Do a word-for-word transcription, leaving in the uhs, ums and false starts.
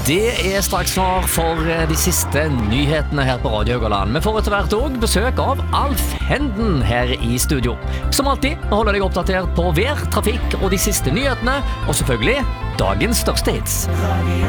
Det er straks klar for de siste nyhetene her på Radio Haugaland. Vi får etter hvert også besøk av Alf Henden her i studio. Som alltid holder deg oppdatert på vær, trafikk og de siste nyhetene, og selvfølgelig dagens største hits.